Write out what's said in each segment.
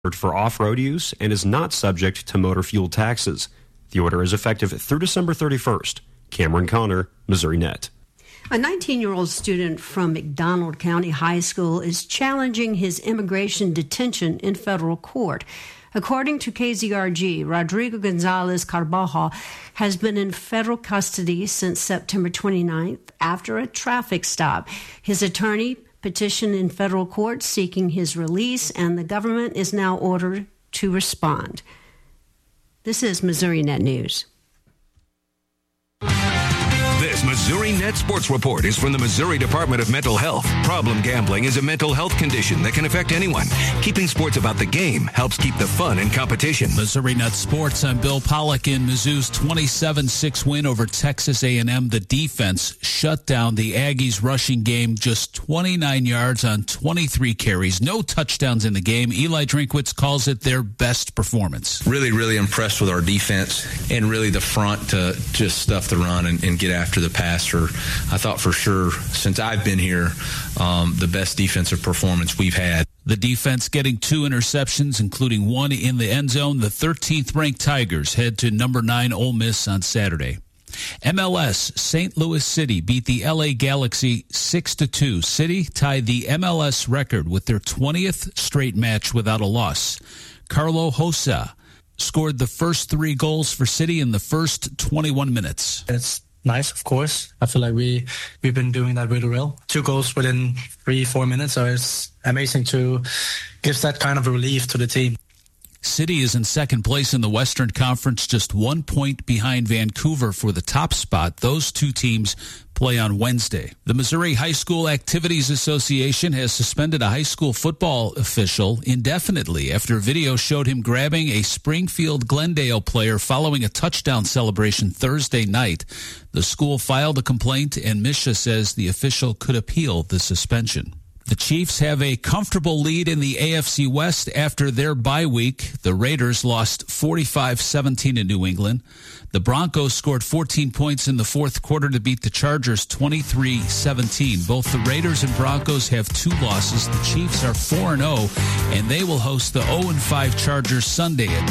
for off-road use and is not subject to motor fuel taxes. The order is effective through December 31st. Cameron Connor, Missouri Net. A 19-year-old student from McDonald County High School is challenging his immigration detention in federal court. According to KZRG, Rodrigo Gonzalez Carbajo has been in federal custody since September 29th after a traffic stop. His attorney petitioned in federal court seeking his release, and the government is now ordered to respond. This is Missouri Net News. This Missouri Net Sports Report is from the Missouri Department of Mental Health. Problem gambling is a mental health condition that can affect anyone. Keeping sports about the game helps keep the fun in competition. Missouri Net Sports, I'm Bill Pollock. In Mizzou's 27-6 win over Texas A&M, the defense shut down the Aggies' rushing game, just 29 yards on 23 carries. No touchdowns in the game. Eli Drinkwitz calls it their best performance. Really, really impressed with our defense and really the front to just stuff the run and get after the passer. I thought for sure, since I've been here, the best defensive performance we've had. The defense getting 2 interceptions, including one in the end zone. The 13th-ranked Tigers head to number 9 Ole Miss on Saturday. MLS, St. Louis City beat the LA Galaxy 6-2. City tied the MLS record with their 20th straight match without a loss. Carlo Hossa scored the first 3 goals for City in the first 21 minutes. It's nice, of course. I feel like we've been doing that really well. 2 goals within 3-4 minutes, so it's amazing to give that kind of relief to the team. City is in second place in the Western Conference, just 1 point behind Vancouver for the top spot. Those 2 teams play on Wednesday. The Missouri High School Activities Association has suspended a high school football official indefinitely after video showed him grabbing a Springfield Glendale player following a touchdown celebration Thursday night. The school filed a complaint, and Misha says the official could appeal the suspension. The Chiefs have a comfortable lead in the AFC West after their bye week. The Raiders lost 45-17 in New England. The Broncos scored 14 points in the fourth quarter to beat the Chargers 23-17. Both the Raiders and Broncos have 2 losses. The Chiefs are 4-0, and they will host the 0-5 Chargers Sunday at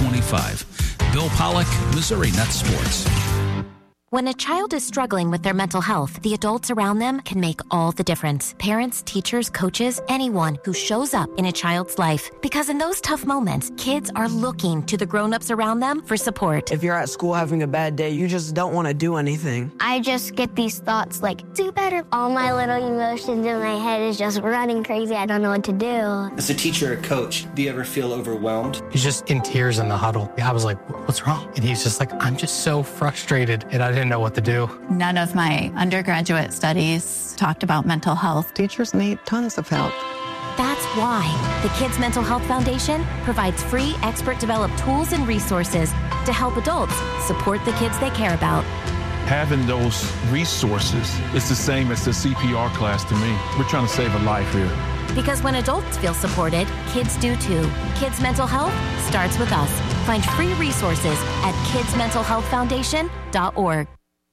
3:25. Bill Pollock, Missouri Net Sports. When a child is struggling with their mental health, the adults around them can make all the difference. Parents, teachers, coaches, anyone who shows up in a child's life. Because in those tough moments, kids are looking to the grown-ups around them for support. If you're at school having a bad day, you just don't want to do anything. I just get these thoughts like, do better. All my little emotions in my head is just running crazy. I don't know what to do. As a teacher or coach, do you ever feel overwhelmed? He's just in tears in the huddle. I was like, what's wrong? And he's just like, I'm just so frustrated. And I didn't know what to do. None of my undergraduate studies talked about mental health. Teachers need tons of help. That's why the Kids Mental Health Foundation provides free expert-developed tools and resources to help adults support the kids they care about. Having those resources is the same as the CPR class to me. We're trying to save a life here. Because when adults feel supported, kids do too. Kids Mental Health starts with us. Find free resources at kidsmentalhealthfoundation.org.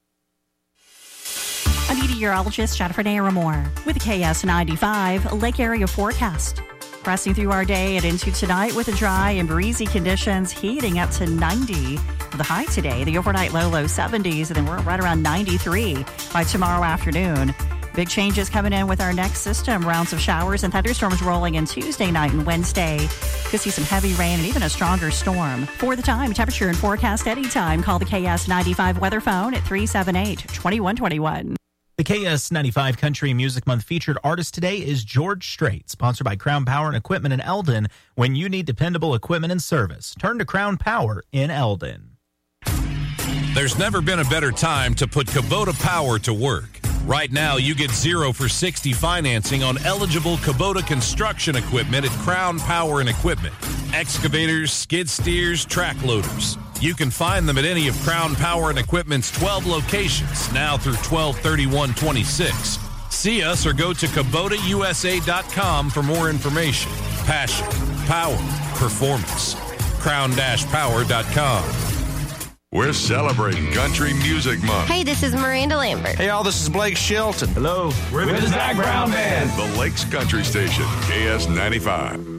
I'm meteorologist Jennifer Naramore with the KS95 Lake Area forecast. Pressing through our day and into tonight with a dry and breezy conditions, heating up to 90. The high today, the overnight low 70s, and then we're right around 93 by tomorrow afternoon. Big changes coming in with our next system. Rounds of showers and thunderstorms rolling in Tuesday night and Wednesday. Could see some heavy rain and even a stronger storm. For the time, temperature and forecast anytime. Call the KS95 weather phone at 378-2121. The KS95 Country Music Month featured artist today is George Strait, sponsored by Crown Power and Equipment in Eldon. When you need dependable equipment and service, turn to Crown Power in Eldon. There's never been a better time to put Kubota Power to work. Right now, you get 0 for 60 financing on eligible Kubota construction equipment at Crown Power and Equipment. Excavators, skid steers, track loaders. You can find them at any of Crown Power and Equipment's 12 locations, now through 12/31/26. See us or go to KubotaUSA.com for more information. Passion, power, performance. Crown-Power.com. We're celebrating Country Music Month. Hey, this is Miranda Lambert. Hey, y'all, this is Blake Shelton. Hello. We're the Zach Brown Band. The Lakes Country Station, KS95.